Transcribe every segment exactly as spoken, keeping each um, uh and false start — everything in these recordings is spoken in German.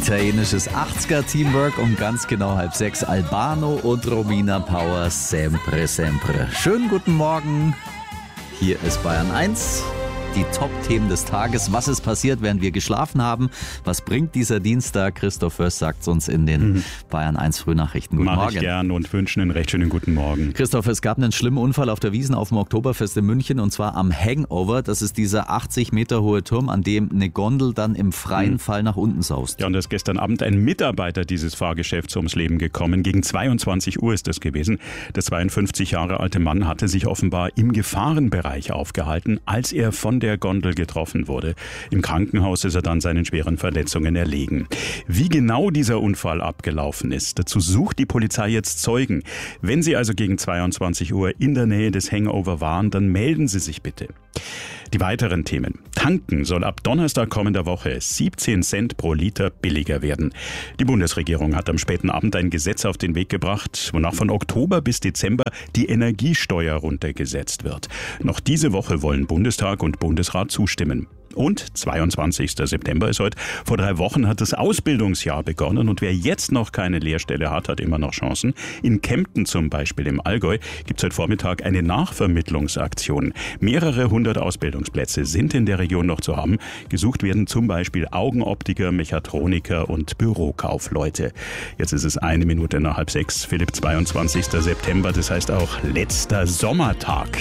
Italienisches achtziger-Teamwork um ganz genau halb sechs. Albano und Romina Power, sempre, sempre. Schönen guten Morgen. Hier ist Bayern eins. Die Top-Themen des Tages. Was ist passiert, während wir geschlafen haben? Was bringt dieser Dienstag? Christoph Först sagt es uns in den mhm. Bayern eins Frühnachrichten. Guten Mach Morgen. ich gern und wünsche einen recht schönen guten Morgen. Christoph, es gab einen schlimmen Unfall auf der Wiesn auf dem Oktoberfest in München und zwar am Hangover. Das ist dieser achtzig Meter hohe Turm, an dem eine Gondel dann im freien mhm. Fall nach unten saust. Ja, und da ist gestern Abend ein Mitarbeiter dieses Fahrgeschäfts ums Leben gekommen. Gegen zweiundzwanzig Uhr ist das gewesen. Der zweiundfünfzig Jahre alte Mann hatte sich offenbar im Gefahrenbereich aufgehalten, als er von der Gondel getroffen wurde. Im Krankenhaus ist er dann seinen schweren Verletzungen erlegen. Wie genau dieser Unfall abgelaufen ist, dazu sucht die Polizei jetzt Zeugen. Wenn Sie also gegen zweiundzwanzig Uhr in der Nähe des Hangover waren, dann melden Sie sich bitte. Die weiteren Themen. Tanken soll ab Donnerstag kommender Woche siebzehn Cent pro Liter billiger werden. Die Bundesregierung hat am späten Abend ein Gesetz auf den Weg gebracht, wonach von Oktober bis Dezember die Energiesteuer runtergesetzt wird. Noch diese Woche wollen Bundestag und Bundesrat zustimmen. Und zweiundzwanzigster September ist heute. Vor drei Wochen hat das Ausbildungsjahr begonnen und wer jetzt noch keine Lehrstelle hat, hat immer noch Chancen. In Kempten zum Beispiel im Allgäu gibt es heute Vormittag eine Nachvermittlungsaktion. Mehrere hundert Ausbildungsplätze sind in der Region noch zu haben. Gesucht werden zum Beispiel Augenoptiker, Mechatroniker und Bürokaufleute. Jetzt ist es eine Minute nach halb sechs. Philipp, zweiundzwanzigster September, das heißt auch letzter Sommertag.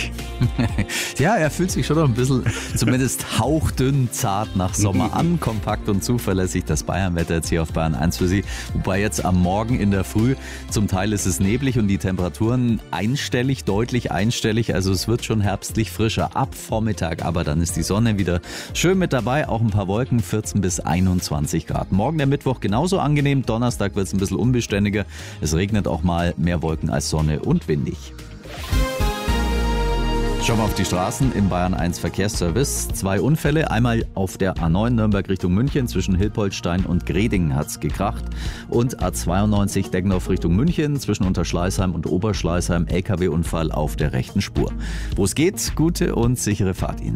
Ja, er fühlt sich schon noch ein bisschen, zumindest hauchdünn, zart nach Sommer an, kompakt und zuverlässig. Das Bayernwetter jetzt hier auf Bayern eins für Sie. Wobei jetzt am Morgen in der Früh, zum Teil ist es neblig und die Temperaturen einstellig, deutlich einstellig. Also es wird schon herbstlich frischer ab Vormittag, aber dann ist die Sonne wieder schön mit dabei. Auch ein paar Wolken, vierzehn bis einundzwanzig Grad. Morgen der Mittwoch genauso angenehm. Donnerstag wird es ein bisschen unbeständiger. Es regnet auch mal, mehr Wolken als Sonne und windig. Schauen wir auf die Straßen im Bayern eins Verkehrsservice. Zwei Unfälle, einmal auf der A neun Nürnberg Richtung München, zwischen Hilpoltstein und Gredingen hat's gekracht. Und A zweiundneunzig Deggendorf Richtung München, zwischen Unterschleißheim und Oberschleißheim, L K W-Unfall auf der rechten Spur. Wo es geht, gute und sichere Fahrt Ihnen.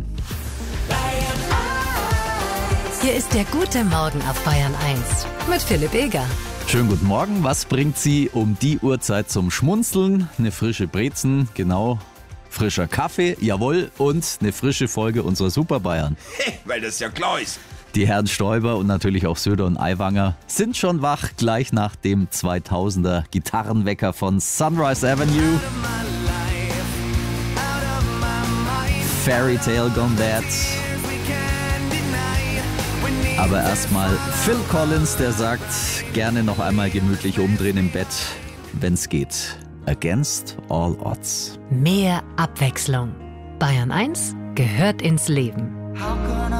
Hier ist der gute Morgen auf Bayern eins mit Philipp Eger. Schönen guten Morgen. Was bringt Sie um die Uhrzeit zum Schmunzeln? Eine frische Brezen, genau. Frischer Kaffee, jawohl, und eine frische Folge unserer Super Bayern. Hey, weil das ja klar ist. Die Herren Stoiber und natürlich auch Söder und Aiwanger sind schon wach, gleich nach dem zweitausender Gitarrenwecker von Sunrise Avenue. Fairy Tale Gone Bad. Aber erstmal Phil Collins, der sagt, gerne noch einmal gemütlich umdrehen im Bett, wenn's geht. Against all odds. Mehr Abwechslung. Bayern eins gehört ins Leben.